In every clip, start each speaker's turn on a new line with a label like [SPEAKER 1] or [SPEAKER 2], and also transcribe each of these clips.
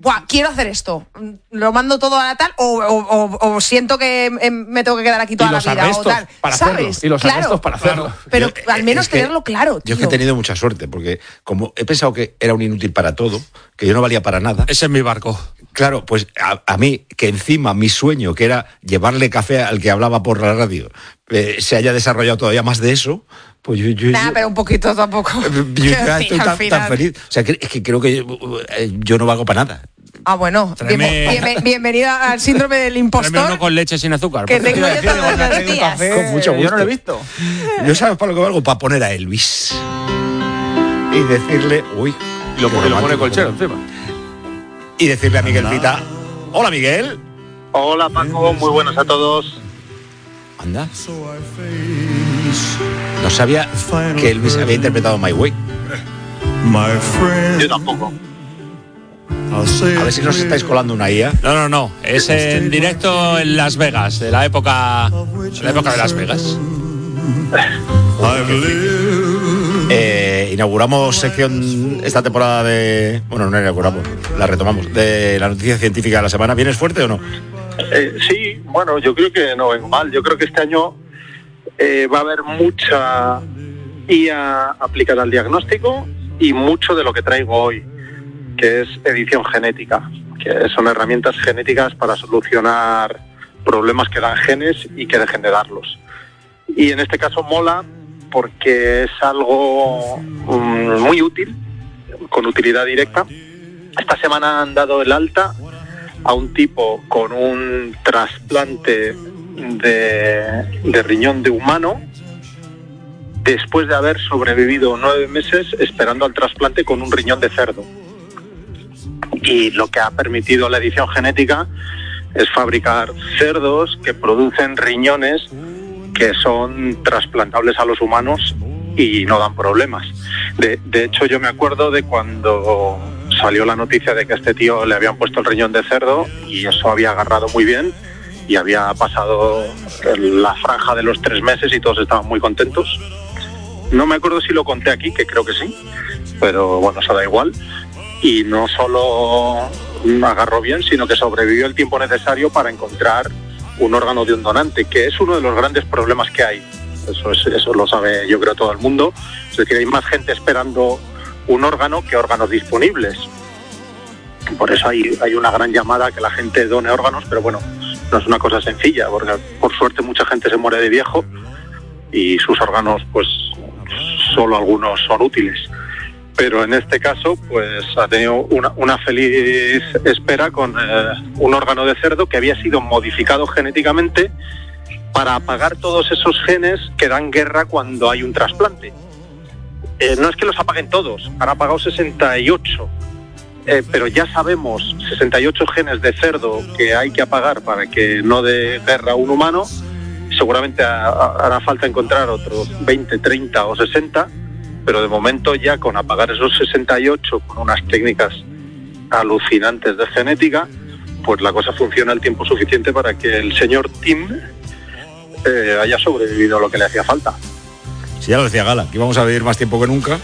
[SPEAKER 1] buah, quiero hacer esto, lo mando todo a la tal, o siento que me tengo que quedar aquí toda la vida, o tal,
[SPEAKER 2] para
[SPEAKER 1] ¿sabes?
[SPEAKER 2] hacerlo, y los arrestos para hacerlo.
[SPEAKER 1] Pero al menos tenerlo claro, tío.
[SPEAKER 3] Yo es que he tenido mucha suerte, porque como he pensado que era un inútil para todo, que yo no valía para nada.
[SPEAKER 2] Ese es mi barco.
[SPEAKER 3] Claro, pues a mí, que encima mi sueño, que era llevarle café al que hablaba por la radio, se haya desarrollado todavía más de eso, pues yo
[SPEAKER 1] pero un poquito tampoco.
[SPEAKER 3] Yo ya estoy tan feliz. O sea, es que creo que yo no valgo para nada.
[SPEAKER 1] Ah, bueno, bienvenida al síndrome del impostor.
[SPEAKER 2] Tráeme uno con leche sin azúcar.
[SPEAKER 1] Que tengo yo todos los días.
[SPEAKER 3] Con mucho gusto.
[SPEAKER 4] Yo no lo he visto.
[SPEAKER 3] Yo sabes para lo que valgo, para poner a Elvis y decirle, uy,
[SPEAKER 2] Y lo pone colchero encima.
[SPEAKER 3] y decirle a Miguel Pita, hola Miguel.
[SPEAKER 5] Hola Paco, muy buenos a todos.
[SPEAKER 3] Anda. No sabía que Elvis había interpretado My Way.
[SPEAKER 5] Yo tampoco.
[SPEAKER 3] A ver si nos estáis colando una IA.
[SPEAKER 2] No. Es en directo en Las Vegas, de la época de Las Vegas.
[SPEAKER 3] Inauguramos sección esta temporada de... Bueno, no inauguramos, la retomamos. De la noticia científica de la semana. ¿Vienes fuerte o no?
[SPEAKER 5] Sí, bueno, yo creo que no vengo mal. Yo creo que este año va a haber mucha IA aplicada al diagnóstico y mucho de lo que traigo hoy, que es edición genética, que son herramientas genéticas para solucionar problemas que dan genes y que dejen de darlos. Y en este caso mola porque es algo muy útil, con utilidad directa. Esta semana han dado el alta a un tipo con un trasplante de riñón de humano después de haber sobrevivido 9 meses esperando al trasplante con un riñón de cerdo. Y lo que ha permitido la edición genética es fabricar cerdos que producen riñones que son trasplantables a los humanos y no dan problemas. De hecho, yo me acuerdo de cuando salió la noticia de que a este tío le habían puesto el riñón de cerdo y eso había agarrado muy bien y había pasado la franja de los 3 meses y todos estaban muy contentos. No me acuerdo si lo conté aquí, que creo que sí, pero bueno, eso da igual. Y no solo agarró bien, sino que sobrevivió el tiempo necesario para encontrar un órgano de un donante, que es uno de los grandes problemas que hay. Eso lo sabe, yo creo, todo el mundo. Es decir, hay más gente esperando un órgano que órganos disponibles. Por eso hay una gran llamada a que la gente done órganos, pero bueno, no es una cosa sencilla, porque por suerte mucha gente se muere de viejo y sus órganos, pues solo algunos son útiles. Pero en este caso, pues ha tenido una feliz espera con un órgano de cerdo que había sido modificado genéticamente para apagar todos esos genes que dan guerra cuando hay un trasplante. No es que los apaguen todos, han apagado 68, pero ya sabemos 68 genes de cerdo que hay que apagar para que no dé guerra a un humano. Seguramente hará falta encontrar otros 20, 30 o 60, pero de momento ya con apagar esos 68 con unas técnicas alucinantes de genética, pues la cosa funciona el tiempo suficiente para que el señor Tim haya sobrevivido lo que le hacía falta.
[SPEAKER 3] Sí, ya lo decía Gala, que íbamos a vivir más tiempo que nunca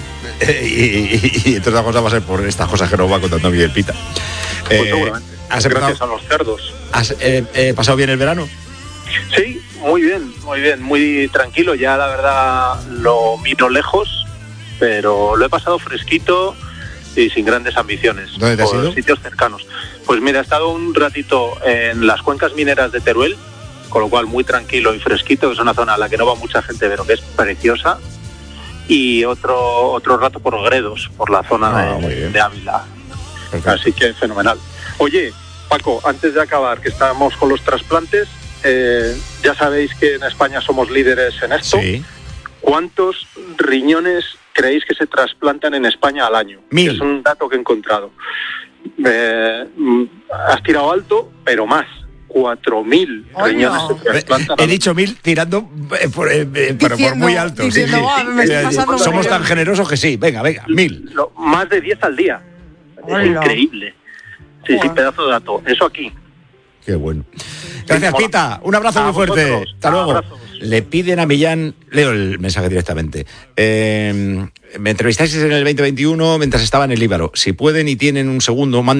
[SPEAKER 3] y entre otras cosas va a ser por estas cosas que nos va contando Miguel Pita.
[SPEAKER 5] Pues seguramente, gracias a los cerdos.
[SPEAKER 3] ¿Has pasado bien el verano?
[SPEAKER 5] Sí, muy bien, muy tranquilo. Ya la verdad lo miro lejos, pero lo he pasado fresquito y sin grandes ambiciones.
[SPEAKER 3] ¿Dónde te has ido?
[SPEAKER 5] Sitios cercanos. Pues mira, he estado un ratito en las cuencas mineras de Teruel, con lo cual muy tranquilo y fresquito. Es una zona a la que no va mucha gente, pero que es preciosa. Y otro rato por Gredos, por la zona de Ávila. Perfecto. Así que fenomenal. Oye, Paco, antes de acabar, que estábamos con los trasplantes, ya sabéis que en España somos líderes en esto. Sí. ¿Cuántos riñones creéis que se trasplantan en España al año?
[SPEAKER 3] 1000.
[SPEAKER 5] Es un dato que he encontrado. Has tirado alto, pero más. 4.000 riñones se trasplantan.
[SPEAKER 3] He dicho 1000 tirando por muy alto.
[SPEAKER 1] Diciendo,
[SPEAKER 3] sí. Somos tan generosos que sí. Venga, 1000.
[SPEAKER 5] Más de 10 al día. Es increíble. Sí, pedazo de dato. Eso aquí. Qué
[SPEAKER 3] bueno. Gracias, Pita. Un abrazo muy fuerte.
[SPEAKER 5] Vosotros.
[SPEAKER 3] Hasta luego.
[SPEAKER 5] Abrazos.
[SPEAKER 3] Le piden a Millán, leo el mensaje directamente. Me entrevistáis en el 2021 mientras estaba en el Líbaro. Si pueden y tienen un segundo,